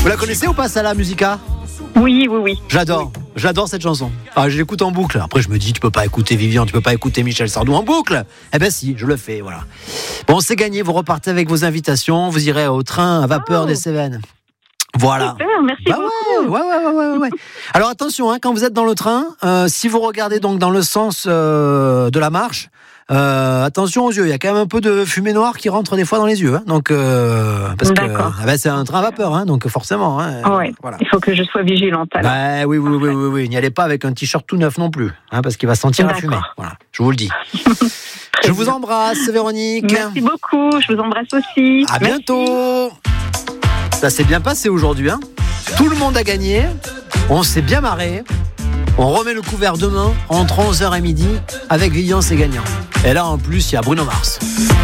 Vous la connaissez ou pas, Sala Musica? Oui. J'adore cette chanson. Je l'écoute en boucle. Après, je me dis, tu peux pas écouter Vivian, tu peux pas écouter Michel Sardou en boucle. Eh ben si, je le fais, voilà. Bon, c'est gagné, vous repartez avec vos invitations, vous irez au train à vapeur des Cévennes. Voilà. Super, merci beaucoup. Ouais. Alors attention, quand vous êtes dans le train, si vous regardez donc dans le sens de la marche, attention aux yeux. Il y a quand même un peu de fumée noire qui rentre des fois dans les yeux. Donc parce que c'est un train à vapeur, donc forcément. Ouais. Voilà. Il faut que je sois vigilante. Alors. Oui. N'y allez pas avec un t-shirt tout neuf non plus, parce qu'il va sentir la fumée. Voilà, je vous le dis. Je vous embrasse, Véronique. Merci beaucoup. Je vous embrasse aussi. À bientôt. Ça s'est bien passé aujourd'hui. Tout le monde a gagné. On s'est bien marré. On remet le couvert demain entre 11h et midi avec Vivian, c'est gagnant. Et là en plus il y a Bruno Mars.